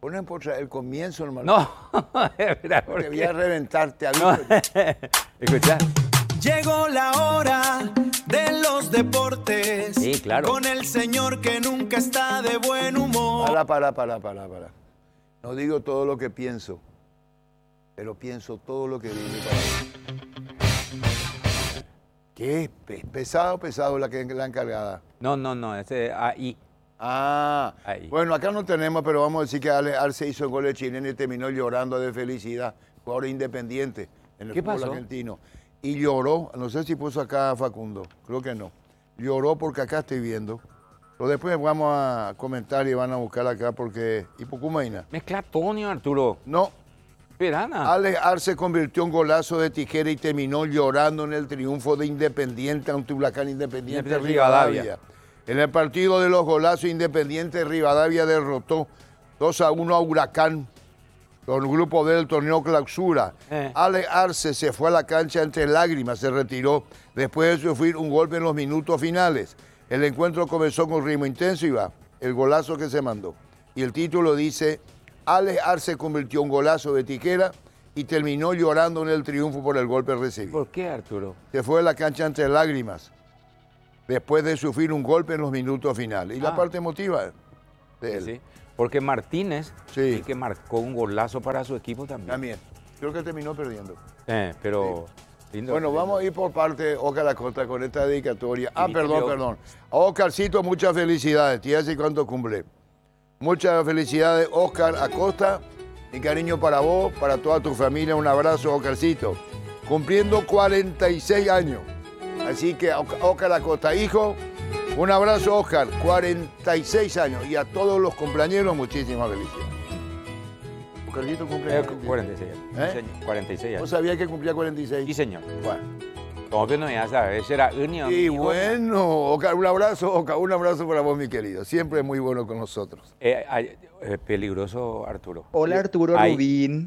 Ponen por el comienzo, hermano. No, espera, Te voy a reventarte a no. Escucha. Llegó la hora de los deportes. Sí, claro. Con el señor que nunca está de buen humor. Para. No digo todo lo que pienso, pero pienso todo lo que viene para mí. ¿Qué? Pesado la encargada. No, ese ahí. Ah, Ahí. bueno, acá no tenemos, pero vamos a decir que Ale Arce hizo el gol de chileno y terminó llorando de felicidad. Jugador independiente en el ¿Qué fútbol pasó? argentino. Y lloró, no sé si puso acá Facundo, creo que no. Lloró porque acá estoy viendo. Pero después vamos a comentar y van a buscar acá porque... ¿Y Pucumaina? Mezcla Tonio, Arturo. No, Perana. Ale Arce convirtió un golazo de tijera y terminó llorando en el triunfo de Independiente ante Huracán Independiente Rivadavia. Rivadavia. En el partido de los golazos, Independiente Rivadavia derrotó 2-1 a Huracán con el grupo del torneo clausura. Ale Arce se fue a la cancha entre lágrimas, se retiró después de sufrir un golpe en los minutos finales. El encuentro comenzó con ritmo intenso y va, el golazo que se mandó. Y el título dice, Ale Arce convirtió un golazo de tijera y terminó llorando en el triunfo por el golpe recibido. ¿Por qué, Arturo? Se fue a la cancha entre lágrimas después de sufrir un golpe en los minutos finales. Y la parte emotiva de él. Sí, porque Martínez, Sí. sí que marcó un golazo para su equipo también. También. Creo que terminó perdiendo. Pero lindo. Bueno, vamos a ir por parte, Oscar Acosta, con esta dedicatoria. Y Perdón. A Oscarcito, muchas felicidades. Tía, ¿hace cuánto cumple? Muchas felicidades, Oscar Acosta. Mi cariño para vos, para toda tu familia. Un abrazo, Oscarcito. Cumpliendo 46 años. Así que, Oscar Acosta, hijo, un abrazo, Oscar. 46 años. Y a todos los cumpleaños, muchísimas felicidades. Oscarcito cumple 46 años. ¿Eh? Sí, señor, 46 ¿No años. sabía que cumplía 46? Sí, señor. Bueno. Como que no ya sabes, ese era Unio. Y bueno, Oscar, un abrazo para vos, mi querido. Siempre es muy bueno con nosotros. Peligroso, Arturo. Hola Arturo Ahí. Rubín.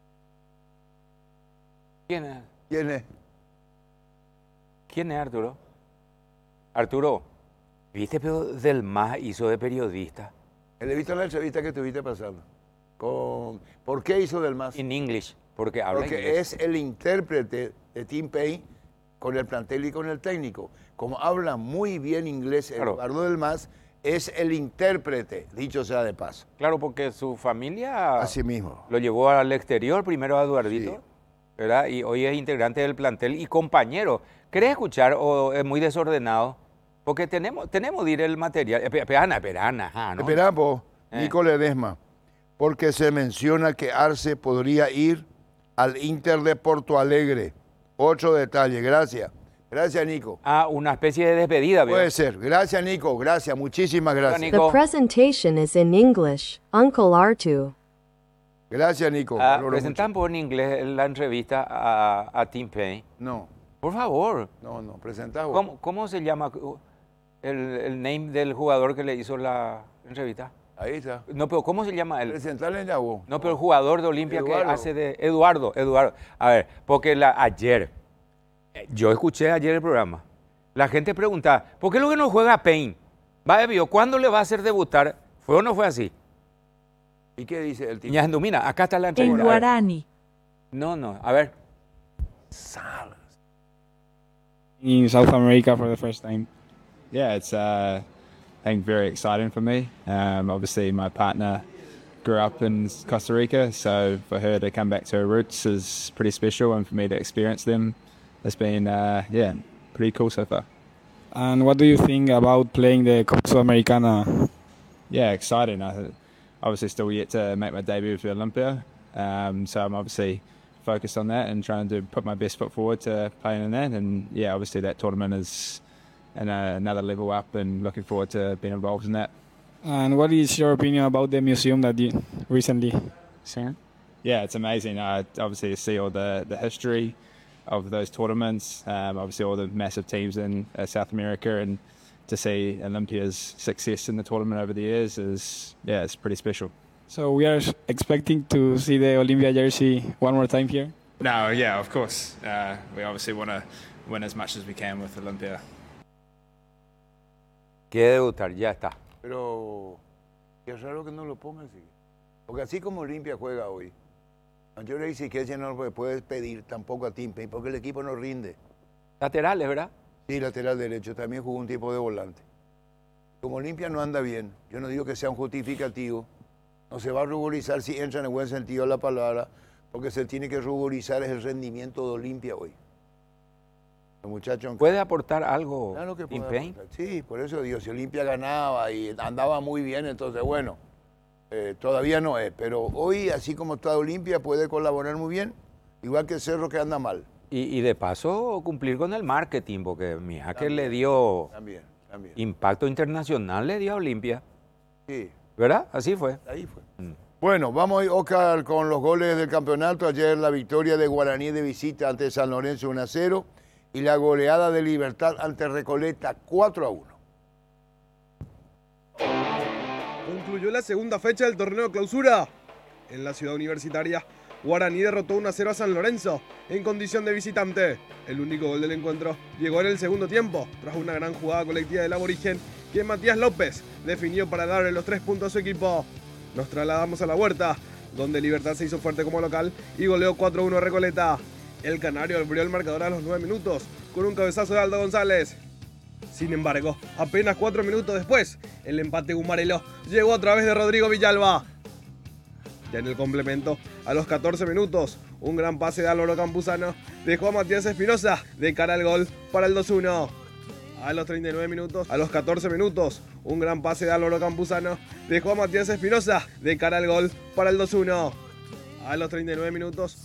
¿Quién es? ¿Quién es? ¿Quién es Arturo? Arturo, ¿viste pero del MAS hizo de periodista? Le viste la entrevista que estuviste pasando. ¿Por qué hizo del MAS? En English, porque habla Porque inglés. es el intérprete de Tim Payne con el plantel y con el técnico. Como habla muy bien inglés Claro. Eduardo del MAS, es el intérprete, dicho sea de paso. Claro, porque su familia Así mismo. lo llevó al exterior, primero a Eduardito, Sí. ¿verdad? Y hoy es integrante del plantel y compañero. ¿Querés escuchar o es muy desordenado? Porque tenemos de ir el material. Perana, ¿no? Espera, vos, Nico Ledesma, porque se menciona que Arce podría ir al Inter de Porto Alegre. Otro detalle, gracias. Gracias, Nico. Una especie de despedida, ¿vio? Puede ser. Gracias, Nico. Gracias, muchísimas gracias. Nico. The presentation is in English, Uncle Artu. Gracias, Nico. Presentan por en inglés la entrevista a Tim Payne. No, Por favor. no, presentá vos. ¿Cómo se llama el name del jugador que le hizo la entrevista? Ahí está. No, pero ¿cómo se llama él? Presentale ya vos. No, pero el jugador de Olimpia que Eduardo. hace de... Eduardo. A ver, porque ayer, yo escuché ayer el programa, la gente preguntaba, ¿por qué lo que no juega Payne? ¿Cuándo le va a hacer debutar? ¿Fue o no fue así? ¿Y qué dice el tipo? Mira, acá está la En entrevista. A ver. guaraní. No, a ver. In South America for the first time. Yeah, it's I think very exciting for me. Obviously, my partner grew up in Costa Rica, so for her to come back to her roots is pretty special, and for me to experience them, it's been pretty cool so far. And what do you think about playing the Copa Sudamericana? Yeah, exciting. I obviously still yet to make my debut with Olympia, so I'm obviously focused on that and trying to put my best foot forward to playing in that. And yeah, obviously that tournament is another level up, and looking forward to being involved in that. And what is your opinion about the museum that you recently seen? Yeah, it's amazing. I obviously see all the history of those tournaments, obviously all the massive teams in South America, and to see Olympia's success in the tournament over the years it's pretty special. So we are expecting to see the Olympia jersey one more time here? No, yeah, of course. We obviously want to win as much as we can with Olympia. Quiere debutar, ya está. Pero qué raro que no lo pongan así. Porque así como Olimpia juega hoy, yo le dije que ella no le puedes pedir tampoco a Timpey porque el equipo no rinde. Laterales, ¿verdad? Sí, lateral derecho, también jugó un tipo de volante. Como Olimpia no anda bien, yo no digo que sea un justificativo, no se va a ruborizar si entra en el buen sentido de la palabra, porque se tiene que ruborizar es el rendimiento de Olimpia hoy. Los muchachos... ¿Puede aportar algo Claro que puede Timpey? aportar. Sí, por eso digo, si Olimpia ganaba y andaba muy bien, entonces bueno, todavía no es, pero hoy, así como está Olimpia, puede colaborar muy bien, igual que Cerro que anda mal. Y de paso cumplir con el marketing, porque mi hacker le dio También. impacto internacional, le dio a Olimpia. Sí, ¿Verdad? Así fue. ahí fue. Bueno, vamos hoy, Oscar, con los goles del campeonato. Ayer la victoria de Guaraní de visita ante San Lorenzo 1-0 y la goleada de Libertad ante Recoleta 4-1. Concluyó la segunda fecha del torneo clausura. En la ciudad universitaria, Guaraní derrotó 1-0 a San Lorenzo en condición de visitante. El único gol del encuentro llegó en el segundo tiempo, tras una gran jugada colectiva del aborigen que Matías López definió para darle los 3 puntos a su equipo. Nos trasladamos a La Huerta, donde Libertad se hizo fuerte como local y goleó 4-1 a Recoleta. El canario abrió el marcador a los 9 minutos con un cabezazo de Aldo González. Sin embargo, apenas 4 minutos después, el empate gumarelo llegó a través de Rodrigo Villalba. Ya en el complemento, a los 14 minutos, un gran pase de Álvaro Campuzano dejó a Matías Espinosa de cara al gol para el 2-1. A los 39 minutos, a los 14 minutos, un gran pase de Álvaro Campuzano dejó a Matías Espinosa de cara al gol para el 2-1. A los 39 minutos,